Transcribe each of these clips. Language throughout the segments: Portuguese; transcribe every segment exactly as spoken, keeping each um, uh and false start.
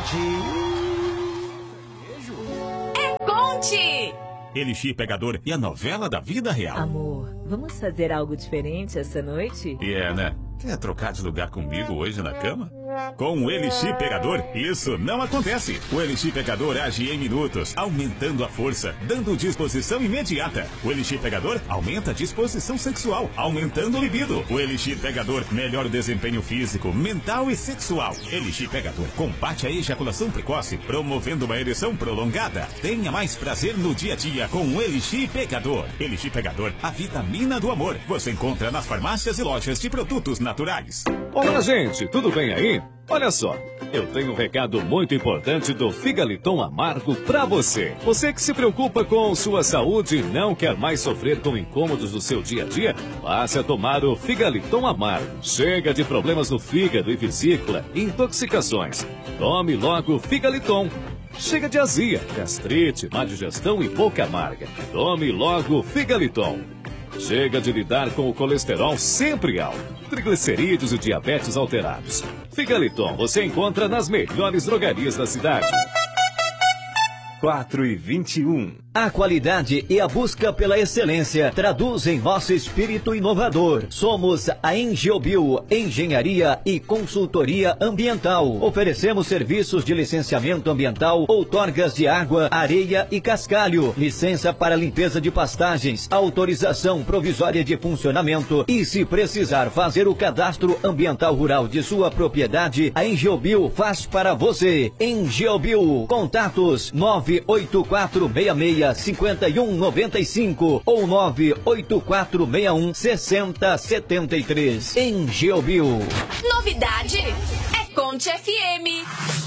É Conte! Elixir Pegador e a novela da vida real. Amor, vamos fazer algo diferente essa noite? E é, né? Quer trocar de lugar comigo hoje na cama? Com o Elixir Pegador, isso não acontece. O Elixir Pegador age em minutos, aumentando a força, dando disposição imediata. O Elixir Pegador aumenta a disposição sexual, aumentando o libido. O Elixir Pegador melhora o desempenho físico, mental e sexual. Elixir Pegador combate a ejaculação precoce, promovendo uma ereção prolongada. Tenha mais prazer no dia a dia com o Elixir Pegador. Elixir Pegador, a vitamina do amor. Você encontra nas farmácias e lojas de produtos naturais. Olá, gente, tudo bem aí? Olha só, eu tenho um recado muito importante do Figaliton Amargo pra você. Você que se preocupa com sua saúde e não quer mais sofrer com incômodos do seu dia a dia, passe a tomar o Figaliton Amargo. Chega de problemas no fígado e vesícula, intoxicações. Tome logo o Figaliton. Chega de azia, gastrite, má digestão e boca amarga. Tome logo o Figaliton. Chega de lidar com o colesterol sempre alto, triglicerídeos e diabetes alterados. Figaliton você encontra nas melhores drogarias da cidade. quatro e vinte e um. A qualidade e a busca pela excelência traduzem nosso espírito inovador. Somos a Engiobio, Engenharia e Consultoria Ambiental. Oferecemos serviços de licenciamento ambiental, outorgas de água, areia e cascalho, licença para limpeza de pastagens, autorização provisória de funcionamento e, se precisar fazer o cadastro ambiental rural de sua propriedade, a Engiobio faz para você. Engiobio, contatos nove oito quatro seis seis cinco um nove cinco ou nove oito quatro seis um seis zero sete três. Engiobio. Novidade é Conte F M.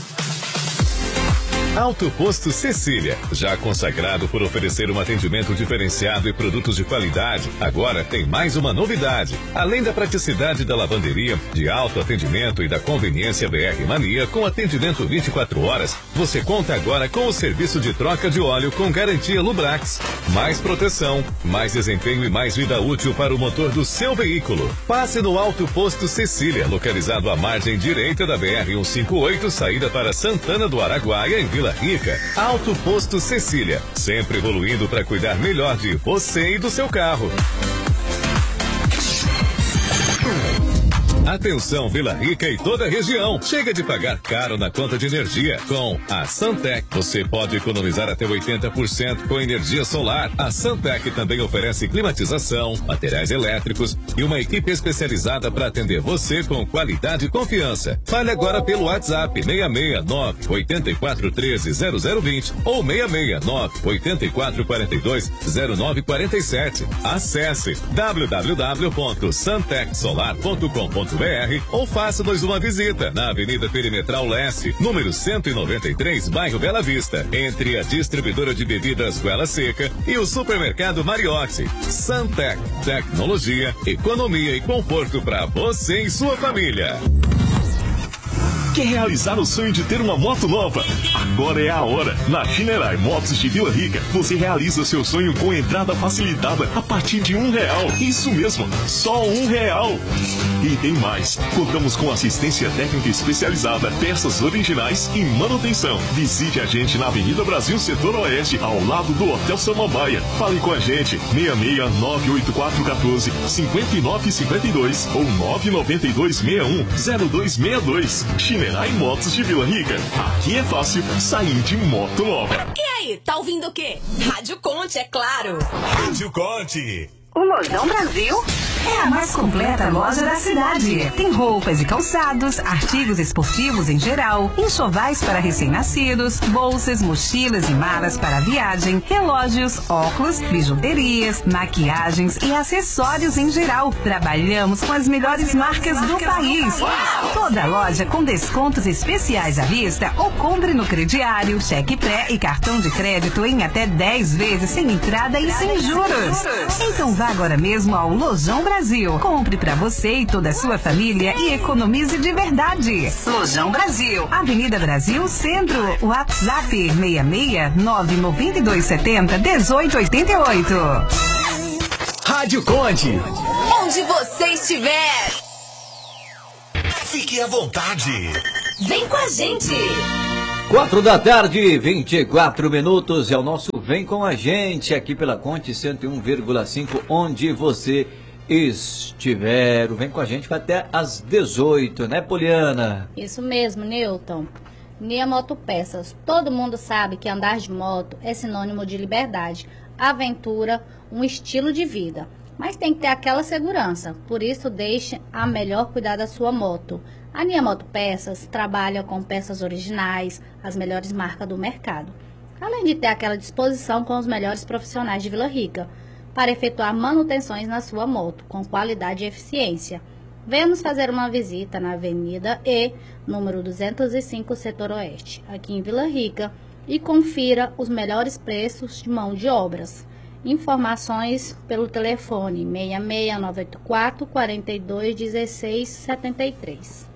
Alto Posto Cecília, já consagrado por oferecer um atendimento diferenciado e produtos de qualidade, agora tem mais uma novidade. Além da praticidade da lavanderia, de alto atendimento e da conveniência B R Mania com atendimento vinte e quatro horas, você conta agora com o serviço de troca de óleo com garantia Lubrax. Mais proteção, mais desempenho e mais vida útil para o motor do seu veículo. Passe no Alto Posto Cecília, localizado à margem direita da B R cento e cinquenta e oito, saída para Santana do Araguaia, em Vila Rica. Alto Posto Cecília, sempre evoluindo para cuidar melhor de você e do seu carro. Atenção Vila Rica e toda a região. Chega de pagar caro na conta de energia. Com a Santec, você pode economizar até oitenta por cento com energia solar. A Santec também oferece climatização, materiais elétricos e uma equipe especializada para atender você com qualidade e confiança. Fale agora pelo WhatsApp seis seis nove oito quatro um três zero zero dois zero ou seis seis nove oito quatro quatro dois zero nove quatro sete. Acesse w w w ponto santec solar ponto com ponto b r ou faça-nos uma visita na Avenida Perimetral Leste, número cento e noventa e três, bairro Bela Vista, entre a distribuidora de bebidas Goela Seca e o supermercado Mariotti. Santec, tecnologia, economia e conforto para você e sua família. Quer realizar o sonho de ter uma moto nova? Agora é a hora. Na Shinerai Motos de Vila Rica, você realiza seu sonho com entrada facilitada a partir de um real. Isso mesmo, só um real. E tem mais. Contamos com assistência técnica especializada, peças originais e manutenção. Visite a gente na Avenida Brasil, Setor Oeste, ao lado do Hotel Samambaia. Fale com a gente, seis seis nove oito quatro um quatro cinco nove cinco dois ou nove nove dois seis um zero dois seis dois. Shinerai Motos de Vila Rica. Aqui é fácil sair de moto nova. E aí, tá ouvindo o quê? Rádio Conte, é claro. Rádio Conte. O Lojão Brasil é a mais completa loja da cidade. Tem roupas e calçados, artigos esportivos em geral, enxovais para recém-nascidos, bolsas, mochilas e malas para viagem, relógios, óculos, bijuterias, maquiagens e acessórios em geral. Trabalhamos com as melhores marcas do país. Toda loja com descontos especiais à vista ou compre no crediário, cheque pré e cartão de crédito em até dez vezes sem entrada e sem juros. Então vá agora mesmo ao Lojão Brasil. Compre para você e toda a sua família e economize de verdade. Lojão Brasil, Avenida Brasil, Centro. WhatsApp seis seis nove nove dois sete zero um oito oito oito. Rádio Conte. Onde você estiver, Fique à vontade. vem com a gente. Quatro da tarde, vinte e quatro minutos, é o nosso Vem Com a Gente, aqui pela Conte cento e um vírgula cinco, onde você estiver. O Vem Com a Gente vai até às dezoito, né, Poliana? Isso mesmo, Newton. Nia Motopeças, todo mundo sabe que andar de moto é sinônimo de liberdade, aventura, um estilo de vida. Mas tem que ter aquela segurança, por isso deixe a melhor cuidar da sua moto. A Nia Motopeças trabalha com peças originais, as melhores marcas do mercado. Além de ter aquela disposição com os melhores profissionais de Vila Rica, para efetuar manutenções na sua moto, com qualidade e eficiência. Venha nos fazer uma visita na Avenida E, número duzentos e cinco, Setor Oeste, aqui em Vila Rica, e confira os melhores preços de mão de obras. Informações pelo telefone seis seis nove oito quatro, quatro dois um seis sete três.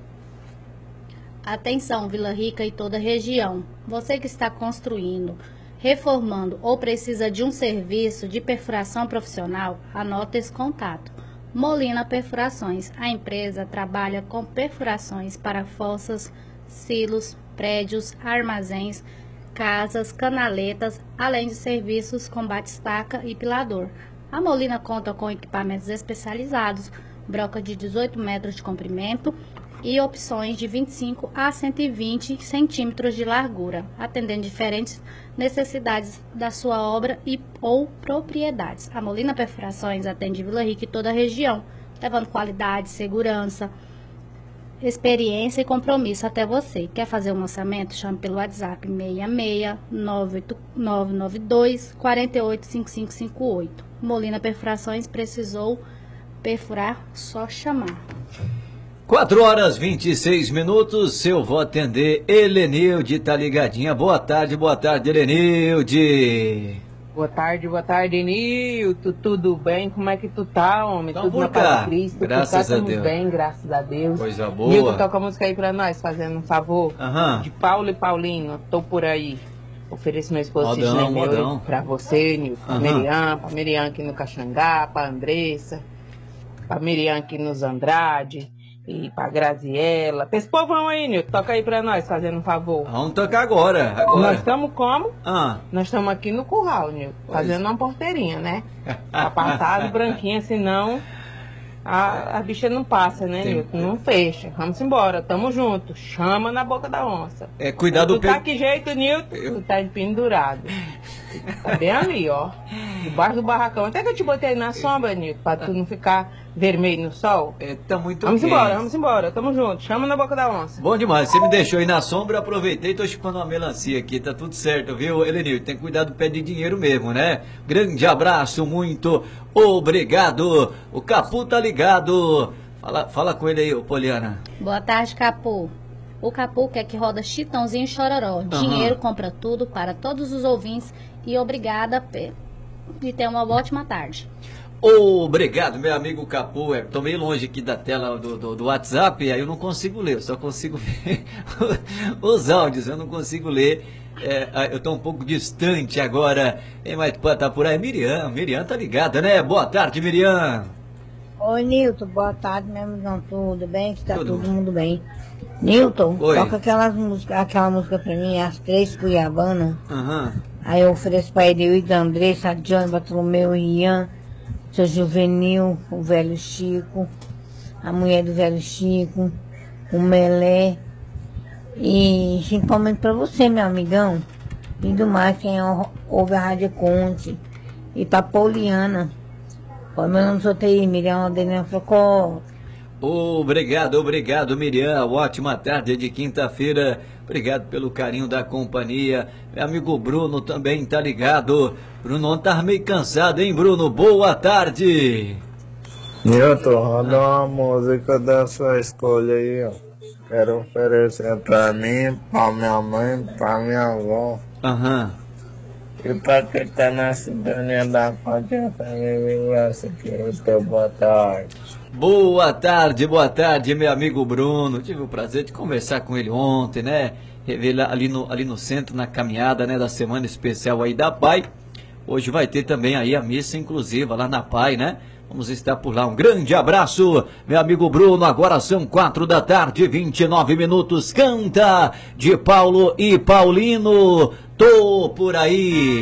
Atenção, Vila Rica e toda a região. Você que está construindo, reformando ou precisa de um serviço de perfuração profissional, anota esse contato. Molina Perfurações. A empresa trabalha com perfurações para fossas, silos, prédios, armazéns, casas, canaletas, além de serviços com batistaca e pilador. A Molina conta com equipamentos especializados, broca de dezoito metros de comprimento e opções de vinte e cinco a cento e vinte centímetros de largura, atendendo diferentes necessidades da sua obra e ou propriedades. A Molina Perfurações atende Vila Rica e toda a região, levando qualidade, segurança, experiência e compromisso até você. Quer fazer um orçamento? Chame pelo WhatsApp seis seis nove nove dois quatro oito cinco cinco cinco oito. Molina Perfurações, precisou perfurar, só chamar. quatro horas e vinte e seis minutos, eu vou atender Helenilde, tá ligadinha. Boa tarde, boa tarde, Helenilde. Boa tarde, boa tarde, Nilton. Tudo bem? Como é que tu tá, homem? Então, Tudo na cá. paz de Cristo. Graças tu tá a Deus. bem, graças a Deus. Coisa boa. Nilton, toca a música aí pra nós, fazendo um favor. Aham. De Paulo e Paulinho, tô por aí. Ofereço meu esposo Modão, Cisne Meu modão. pra você, Nilton. Pra Aham. Miriam, pra Miriam aqui no Caxangá, pra Andressa, pra Miriam aqui nos Andrade. E pra Graziella. Pra esse povão aí, Nilton, toca aí pra nós, fazendo um favor. Vamos tocar agora, agora. Nós estamos como? Ah. Nós estamos aqui no curral, Nilton, Pois. fazendo uma porteirinha, né? Tá passado, branquinha, senão a, a bicha não passa, né, Tem- Nilton? Não fecha. Vamos embora, tamo junto. Chama na boca da onça. É, cuidado Tu do tá pe... que jeito, Nilton? Eu- Tu tá pendurado. Tá bem ali, ó. Debaixo do barracão. Até que eu te botei na sombra, Nilton, pra tu não ficar vermelho no sol. É, tá muito Vamos quente. embora, vamos embora. Tamo junto. Chama na boca da onça. Bom demais, você me deixou aí na sombra, eu aproveitei e tô chupando uma melancia aqui, tá tudo certo, viu, Helenilde? Tem que cuidar do pé de dinheiro mesmo, né? Grande abraço, muito obrigado. O Capu tá ligado. Fala, fala com ele aí, ô Poliana. Boa tarde, Capu. O Capu quer que roda Chitãozinho e Chororó. Dinheiro compra tudo para todos os ouvintes e obrigada pe- e tenha uma ótima tarde. Obrigado, meu amigo Capu. É, tô meio longe aqui da tela do, do, do WhatsApp, aí eu não consigo ler, eu só consigo ver os áudios, eu não consigo ler. É, eu tô um pouco distante agora. Quem mais tá por aí? Miriam, Miriam tá ligada, né? Boa tarde, Miriam. Oi, Nilton, boa tarde, meu amigão, tudo bem? Que tá Tudo. todo mundo bem. Nilton, Oi. toca aquelas músicas, aquela música pra mim, As Três Cuiabanas. Aham. Aí eu ofereço pra ele, o Andressa, Johnny, Bartolomeu, Ian, seu Juvenil, o velho Chico, a mulher do velho Chico, o Melé. E principalmente pra você, meu amigão. E do mais, quem ou- ouve a Rádio Conte. E pra Poliana. Ó, meu nome é Sotei, Miriam Adelina Procó. Obrigado, obrigado, Miriam. Ótima tarde de quinta-feira. Obrigado pelo carinho da companhia. Meu amigo Bruno também tá ligado. Bruno tá meio cansado, hein, Bruno? Boa tarde. Nilton, roda uma música da sua escolha aí, ó. Quero oferecer pra mim, pra minha mãe, pra minha avó. Aham. E pra quem tá na sintonia da Conte F M, essa aqui, então, boa tarde. Boa tarde, boa tarde, meu amigo Bruno. Tive o prazer de conversar com ele ontem, né? Revelar ali no, ali no centro, na caminhada, né, da semana especial aí da Pai. Hoje vai ter também aí a missa inclusiva lá na Pai, né? Vamos estar por lá. Um grande abraço, meu amigo Bruno. Agora são quatro da tarde, vinte e nove minutos. Canta de Paulo e Paulino. Tô por aí.